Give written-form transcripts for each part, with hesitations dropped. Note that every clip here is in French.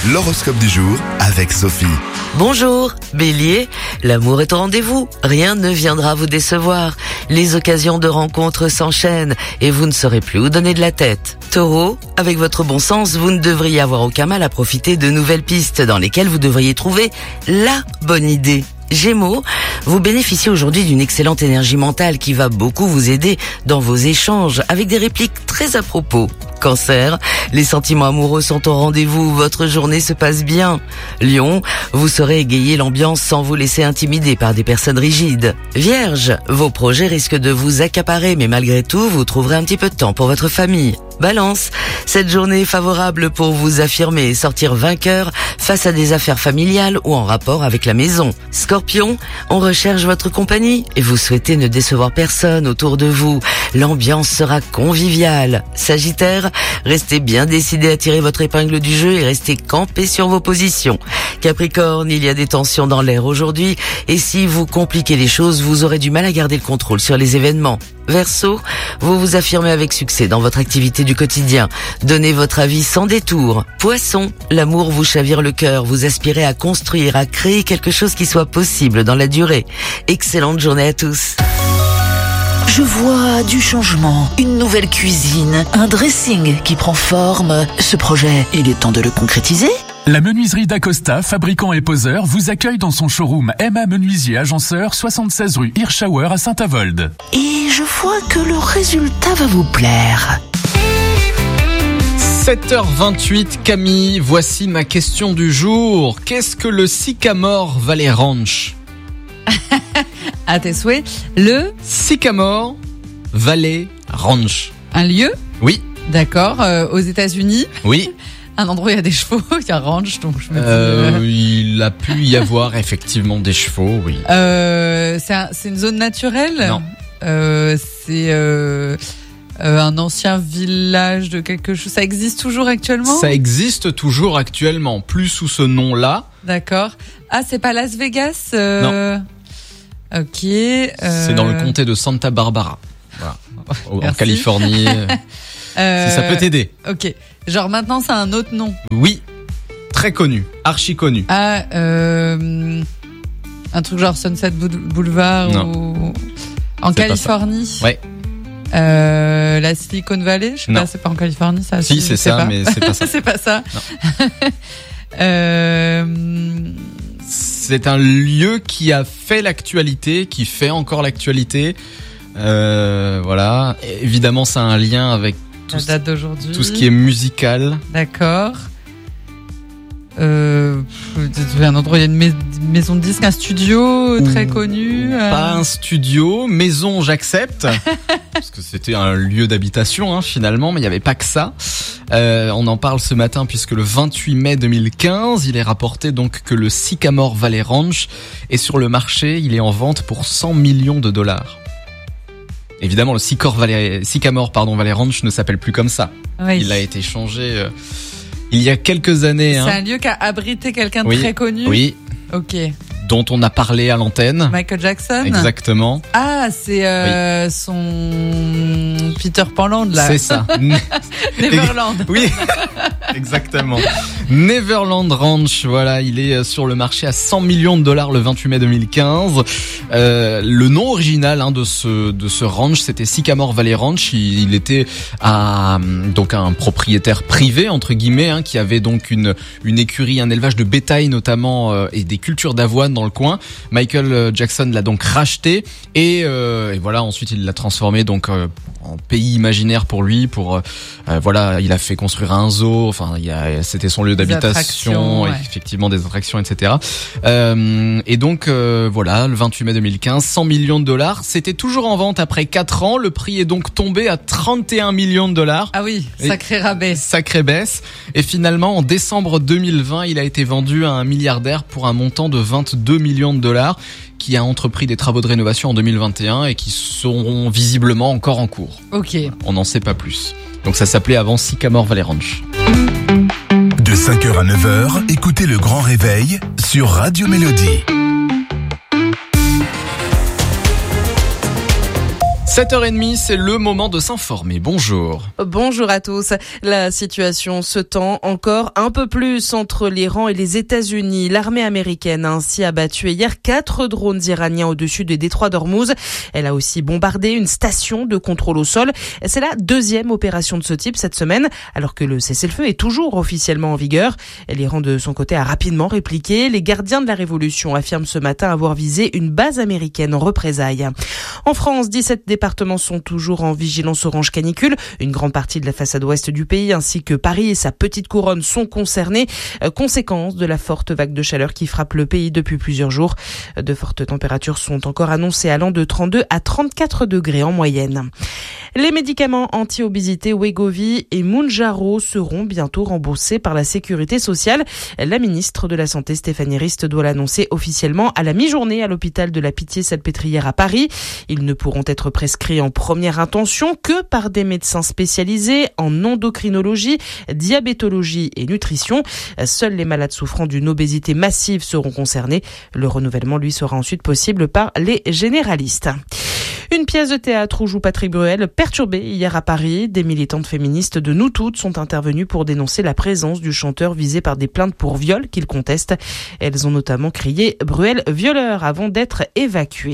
L'horoscope du jour avec Sophie. Bonjour, Bélier, l'amour est au rendez-vous, rien ne viendra vous décevoir. Les occasions de rencontres s'enchaînent et vous ne saurez plus où donner de la tête. Taureau, avec votre bon sens, vous ne devriez avoir aucun mal à profiter de nouvelles pistes dans lesquelles vous devriez trouver la bonne idée. Gémeaux, vous bénéficiez aujourd'hui d'une excellente énergie mentale qui va beaucoup vous aider dans vos échanges avec des répliques très à propos. Cancer, les sentiments amoureux sont au rendez-vous, votre journée se passe bien. Lion, vous saurez égayer l'ambiance sans vous laisser intimider par des personnes rigides. Vierge, vos projets risquent de vous accaparer, mais malgré tout, vous trouverez un petit peu de temps pour votre famille. Balance, cette journée est favorable pour vous affirmer et sortir vainqueur face à des affaires familiales ou en rapport avec la maison. Scorpion, on recherche votre compagnie et vous souhaitez ne décevoir personne autour de vous. L'ambiance sera conviviale. Sagittaire, restez bien décidé à tirer votre épingle du jeu et restez campé sur vos positions. Capricorne, il y a des tensions dans l'air aujourd'hui et si vous compliquez les choses, vous aurez du mal à garder le contrôle sur les événements. Verseau, vous vous affirmez avec succès dans votre activité du quotidien. Donnez votre avis sans détour. Poisson, l'amour vous chavire le cœur. Vous aspirez à construire, à créer quelque chose qui soit possible dans la durée. Excellente journée à tous. Je vois du changement, une nouvelle cuisine, un dressing qui prend forme. Ce projet, il est temps de le concrétiser ? La menuiserie d'Acosta, fabricant et poseur, vous accueille dans son showroom Emma Menuisier Agenceur, 76 rue Hirschauer à Saint-Avold. Et je vois que le résultat va vous plaire. 7h28, Camille, voici ma question du jour. Qu'est-ce que le Sycamore Valley Ranch ? À tes souhaits, le Sycamore Valley Ranch. un lieu, Oui, d'accord, aux États-Unis, oui. un endroit où il y a des chevaux, il y a ranch, donc je me dis. Il a pu y avoir effectivement des chevaux, oui. C'est une zone naturelle. Non. C'est un ancien village de quelque chose. Ça existe toujours actuellement ? Ça existe toujours actuellement, plus sous ce nom-là. D'accord. Ah, c'est pas Las Vegas Non. Ok. C'est dans le comté de Santa Barbara, voilà. En Merci. Californie. Si ça peut t'aider. Ok. Genre maintenant, c'est un autre nom. Oui, très connu, archi connu. Ah, un truc genre Sunset Boulevard Non. ou en C'est pas Californie. Ouais. La Silicon Valley, je sais Non. pas, c'est pas en Californie, ça. Si, je c'est sais ça, pas. mais c'est pas ça. C'est pas ça. C'est un lieu qui a fait l'actualité, qui fait encore l'actualité. Voilà. Évidemment, ça a un lien avec La date d'aujourd'hui. tout ce qui est musical. D'accord. Un endroit où il y a une maison de disques, un studio très connu. Pas un studio, maison, j'accepte. Parce que c'était un lieu d'habitation, hein, finalement, mais il n'y avait pas que ça. On en parle ce matin puisque le 28 mai 2015, il est rapporté donc que le Sycamore Valley Ranch est sur le marché. Il est en vente pour $100 millions. Évidemment, le Sycamore Valley Ranch ne s'appelle plus comme ça. Oui. Il a été changé il y a quelques années. C'est Hein. un lieu qui a abrité quelqu'un de Oui. très connu. Oui, Ok. dont on a parlé à l'antenne. Michael Jackson. Exactement. Ah, c'est son Peter Pan là. C'est ça. Neverland. Oui, exactement. Neverland Ranch, voilà, il est sur le marché à $100 millions le 28 mai 2015. Le nom original de ce ranch, c'était Sycamore Valley Ranch. Il était donc un propriétaire privé entre guillemets, hein, qui avait donc une écurie, un élevage de bétail notamment et des cultures d'avoine dans le coin. Michael Jackson l'a donc racheté et voilà, ensuite il l'a transformé donc en pays imaginaire pour lui. Voilà, il a fait construire un zoo. Enfin, c'était son lieu d'habitation, ouais. effectivement des attractions, etc. Et donc voilà, le 28 mai 2015, $100 millions. C'était toujours en vente après 4 ans. Le prix est donc tombé à $31 millions. Ah oui, sacré rabais. Sacrée baisse. Et finalement, en décembre 2020, il a été vendu à un milliardaire pour un montant de $22 millions, qui a entrepris des travaux de rénovation en 2021 et qui seront visiblement encore en cours. Ok. On n'en sait pas plus. Donc ça s'appelait avant Sycamore Valley Ranch. De 5h à 9h, écoutez le Grand Réveil sur Radio Mélodie. 7h30, c'est le moment de s'informer. Bonjour. Bonjour à tous. La situation se tend encore un peu plus entre l'Iran et les États-Unis. L'armée américaine a ainsi abattu hier 4 drones iraniens au-dessus des détroits d'Ormuz. Elle a aussi bombardé une station de contrôle au sol. C'est la deuxième opération de ce type cette semaine, alors que le cessez-le-feu est toujours officiellement en vigueur. L'Iran, de son côté, a rapidement répliqué. Les gardiens de la révolution affirment ce matin avoir visé une base américaine en représailles. En France, 17 départements sont toujours en vigilance orange canicule. Une grande partie de la façade ouest du pays ainsi que Paris et sa petite couronne sont concernés. Conséquence de la forte vague de chaleur qui frappe le pays depuis plusieurs jours. De fortes températures sont encore annoncées allant de 32 à 34 degrés en moyenne. Les médicaments anti-obésité Wegovy et Mounjaro seront bientôt remboursés par la Sécurité sociale. La ministre de la Santé, Stéphanie Rist, doit l'annoncer officiellement à la mi-journée à l'hôpital de la Pitié-Salpêtrière à Paris. Ils ne pourront être prescrits en première intention que par des médecins spécialisés en endocrinologie, diabétologie et nutrition. Seuls les malades souffrant d'une obésité massive seront concernés. Le renouvellement, lui, sera ensuite possible par les généralistes. Une pièce de théâtre où joue Patrick Bruel perturbée hier à Paris. Des militantes féministes de Nous Toutes sont intervenues pour dénoncer la présence du chanteur visé par des plaintes pour viol qu'il conteste. Elles ont notamment crié « Bruel violeur » avant d'être évacuées.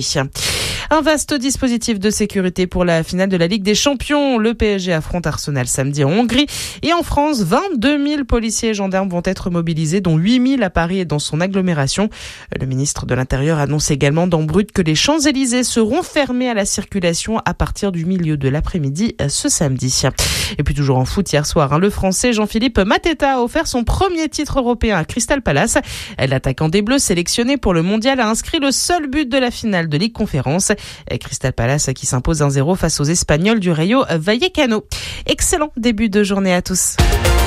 Un vaste dispositif de sécurité pour la finale de la Ligue des Champions. Le PSG affronte Arsenal samedi en Hongrie. Et en France, 22 000 policiers et gendarmes vont être mobilisés, dont 8 000 à Paris et dans son agglomération. Le ministre de l'Intérieur annonce également dans Brut que les Champs-Élysées seront fermés à la circulation à partir du milieu de l'après-midi ce samedi. Et puis toujours en foot, hier soir, le Français Jean-Philippe Mateta a offert son premier titre européen à Crystal Palace. L'attaquant des Bleus sélectionné pour le Mondial a inscrit le seul but de la finale de Ligue Conférence. Crystal Palace qui s'impose 1-0 face aux Espagnols du Rayo Vallecano. Excellent début de journée à tous.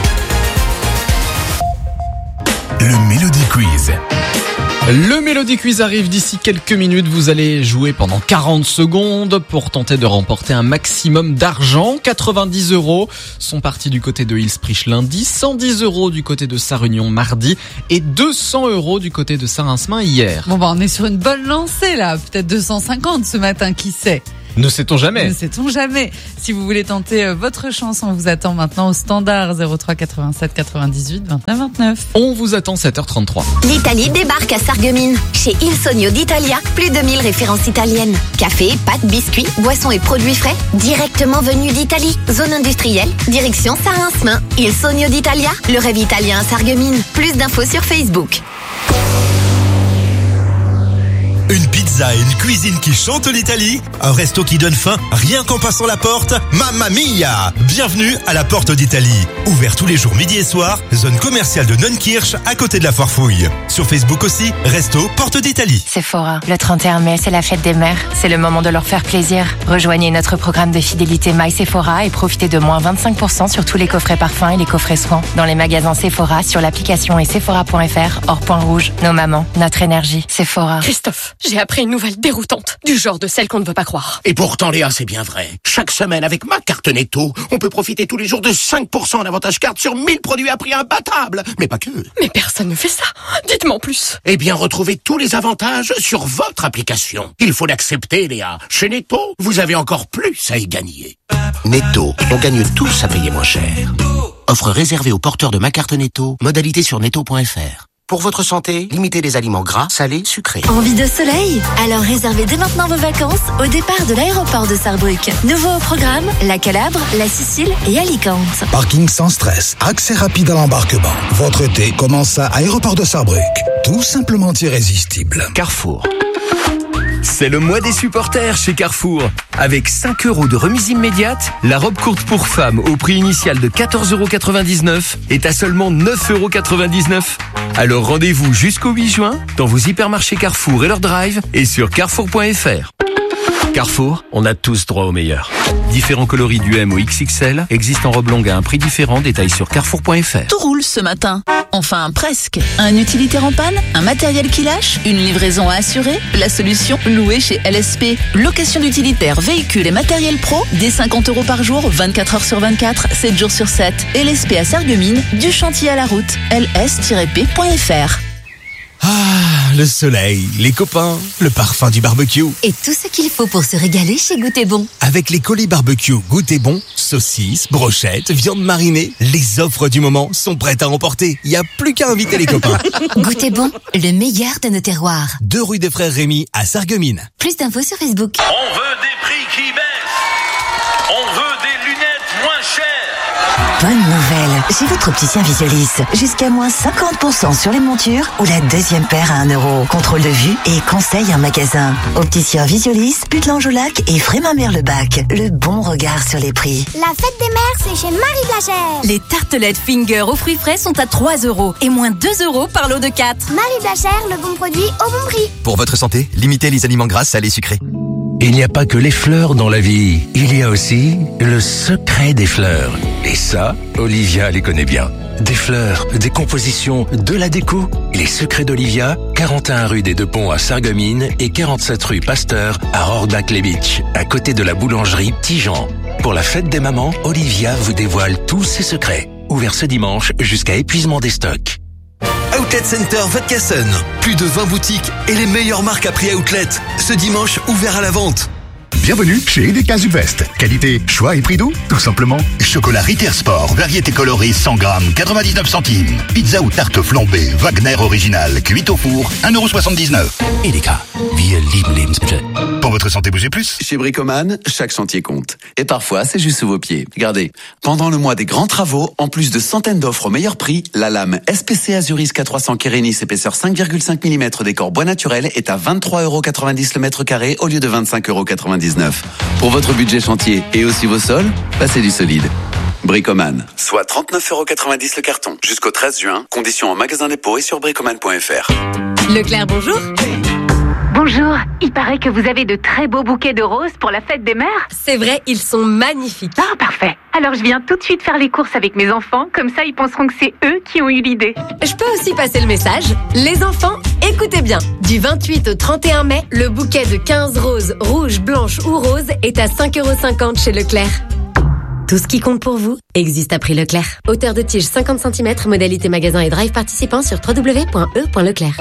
Le Mélodie Quiz. Le Mélodie Quiz arrive d'ici quelques minutes. Vous allez jouer pendant 40 secondes pour tenter de remporter un maximum d'argent. 90 € sont partis du côté de Hillsprich lundi, 110 € du côté de Sarre-Union mardi et 200 € du côté de Saint-Rincemain hier. Bon on est sur une bonne lancée là, peut-être 250 ce matin, qui sait? Ne sait-on jamais. Ne sait-on jamais. Si vous voulez tenter votre chance, on vous attend maintenant au standard 03 87 98 29 29. On vous attend 7h33. L'Italie débarque à Sarreguemines. Chez Il Sogno d'Italia, plus de 1000 références italiennes. Café, pâtes, biscuits, boissons et produits frais, directement venus d'Italie. Zone industrielle, direction Saint-Rincemain. Il Sogno d'Italia, le rêve italien à Sarreguemines. Plus d'infos sur Facebook. Une pizza et une cuisine qui chantent l'Italie, un resto qui donne faim rien qu'en passant la porte. Mamma mia! Bienvenue à la Porte d'Italie. Ouvert tous les jours midi et soir, zone commerciale de Neunkirch à côté de la Foire Fouille. Sur Facebook aussi, resto Porte d'Italie. Sephora, le 31 mai, c'est la fête des mères. C'est le moment de leur faire plaisir. Rejoignez notre programme de fidélité My Sephora et profitez de moins 25% sur tous les coffrets parfums et les coffrets soins. Dans les magasins Sephora, sur l'application et sephora.fr, hors point rouge. Nos mamans, notre énergie. Sephora. Christophe, j'ai appris une nouvelle déroutante, du genre de celle qu'on ne veut pas croire. Et pourtant, Léa, c'est bien vrai. Chaque semaine, avec ma carte Netto, on peut profiter tous les jours de 5% d'avantage carte sur 1000 produits à prix imbattable. Mais pas que. Mais personne ne fait ça. Dites-moi en plus. Eh bien, retrouvez tous les avantages sur votre application. Il faut l'accepter, Léa. Chez Netto, vous avez encore plus à y gagner. Netto, on gagne tous à payer moins cher. Offre réservée aux porteurs de ma carte Netto. Modalité sur netto.fr. Pour votre santé, limitez les aliments gras, salés, sucrés. Envie de soleil? Alors réservez dès maintenant vos vacances au départ de l'aéroport de Sarrebruck. Nouveau au programme, la Calabre, la Sicile et Alicante. Parking sans stress, accès rapide à l'embarquement. Votre été commence à Aéroport de Sarrebruck. Tout simplement irrésistible. Carrefour. C'est le mois des supporters chez Carrefour. Avec 5 € de remise immédiate, la robe courte pour femmes au prix initial de 14,99 € est à seulement 9,99 €. Alors rendez-vous jusqu'au 8 juin dans vos hypermarchés Carrefour et leur drive et sur carrefour.fr. Carrefour, on a tous droit au meilleur. Différents coloris du M au XXL existent en robe longue à un prix différent. Détails sur carrefour.fr. Tout roule ce matin. Enfin, presque. Un utilitaire en panne? Un matériel qui lâche? Une livraison à assurer? La solution, louée chez LSP. Location d'utilitaires, véhicules et matériel pro, dès 50 € par jour, 24 heures sur 24, 7 jours sur 7. LSP à Sarreguemines, du chantier à la route. ls-p.fr. le soleil, les copains, le parfum du barbecue. Et tout ce qu'il faut pour se régaler chez Goûter Bon. Avec les colis barbecue Goûter Bon, saucisses, brochettes, viande marinée, les offres du moment sont prêtes à emporter. Il n'y a plus qu'à inviter les copains. Goûter Bon, le meilleur de nos terroirs. 2 rue des Frères Rémy à Sarreguemines. Plus d'infos sur Facebook. On veut des prix qui baissent. On veut des lunettes moins chères. Bonne nouvelle, chez votre opticien Visualis, jusqu'à moins 50% sur les montures ou la deuxième paire à 1 €. Contrôle de vue et conseil en magasin. Opticien Visualis, Putelange-au-Lac et Frémin-Merlebac. Le bon regard sur les prix. La fête des mères, c'est chez Marie Blachère. Les tartelettes Finger aux fruits frais sont à 3 € et moins 2 € par lot de 4. Marie Blachère, le bon produit au bon prix. Pour votre santé, limitez les aliments gras, salés, sucrés. Il n'y a pas que les fleurs dans la vie, il y a aussi le secret des fleurs. Et ça, Olivia les connaît bien. Des fleurs, des compositions, de la déco. Les secrets d'Olivia, 41 rue des Deux Ponts à Sarreguemines et 47 rue Pasteur à Horbach-les-Bitches, à côté de la boulangerie Petit Jean. Pour la fête des mamans, Olivia vous dévoile tous ses secrets. Ouvert ce dimanche jusqu'à épuisement des stocks. Outlet Center Vatcassen. Plus de 20 boutiques et les meilleures marques à prix outlet. Ce dimanche, ouvert à la vente. Bienvenue chez Edeka Sud-West. Qualité, choix et prix doux, tout simplement. Chocolat Ritter Sport, variété colorée 100 grammes, 99 centimes. Pizza ou tarte flambée, Wagner original, cuite au four, 1,79 €. Edeka, wir lieben Lebensmittel. Pour votre santé, bougez plus. Chez Bricoman, chaque chantier compte. Et parfois, c'est juste sous vos pieds. Regardez, pendant le mois des grands travaux, en plus de centaines d'offres au meilleur prix, la lame SPC Azuris K300 Kérénis épaisseur 5,5 mm décor bois naturel est à 23,90 € le mètre carré au lieu de 25,99 €. Pour votre budget chantier et aussi vos sols, passez du solide. Bricoman, soit 39,90 € le carton. Jusqu'au 13 juin, conditions en magasin dépôt et sur bricoman.fr. Leclerc, bonjour. Bonjour, il paraît que vous avez de très beaux bouquets de roses pour la fête des mères. C'est vrai, ils sont magnifiques. Ah, parfait. Alors je viens tout de suite faire les courses avec mes enfants, comme ça ils penseront que c'est eux qui ont eu l'idée. Je peux aussi passer le message. Les enfants, écoutez bien. Du 28 au 31 mai, le bouquet de 15 roses, rouges, blanches ou roses est à 5,50 € chez Leclerc. Tout ce qui compte pour vous existe à prix Leclerc. Hauteur de tige 50 cm, modalité magasin et drive participant sur www.e.leclerc.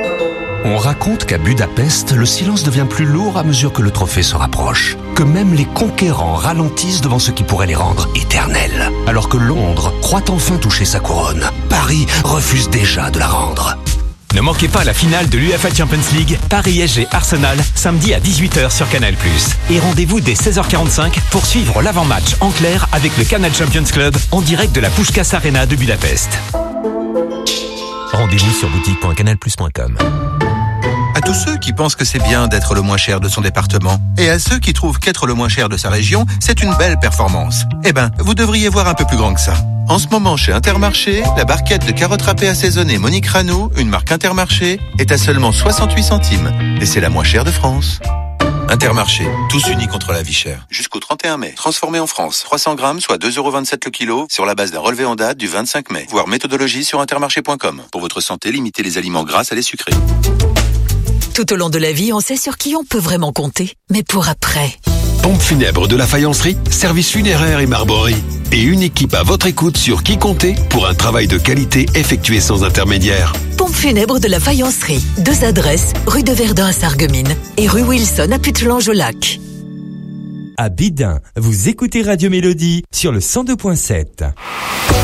On raconte qu'à Budapest, le silence devient plus lourd à mesure que le trophée se rapproche. Que même les conquérants ralentissent devant ce qui pourrait les rendre éternels. Alors que Londres croit enfin toucher sa couronne, Paris refuse déjà de la rendre. Ne manquez pas la finale de l'UEFA Champions League, Paris-PSG-Arsenal, samedi à 18 h sur Canal+. Et rendez-vous dès 16h45 pour suivre l'avant-match en clair avec le Canal Champions Club en direct de la Puskás Arena de Budapest. Rendez-vous sur boutique.canalplus.com. À tous ceux qui pensent que c'est bien d'être le moins cher de son département, et à ceux qui trouvent qu'être le moins cher de sa région, c'est une belle performance. Eh ben, vous devriez voir un peu plus grand que ça. En ce moment, chez Intermarché, la barquette de carottes râpées assaisonnées Monique Rano, une marque Intermarché, est à seulement 68 centimes. Et c'est la moins chère de France. Intermarché, tous unis contre la vie chère. Jusqu'au 31 mai. Transformé en France. 300 grammes, soit 2,27 € le kilo, sur la base d'un relevé en date du 25 mai. Voir méthodologie sur intermarché.com. Pour votre santé, limitez les aliments gras à les sucrés. Tout au long de la vie, on sait sur qui on peut vraiment compter. Mais pour après... Pompe funèbre de la Faïencerie, service funéraire et marborerie. Et une équipe à votre écoute sur qui compter pour un travail de qualité effectué sans intermédiaire. Pompe funèbre de la Faïencerie. 2 adresses, rue de Verdun à Sarreguemines et rue Wilson à Putelange-au-Lac. À Bidin, vous écoutez Radio Mélodie sur le 102.7.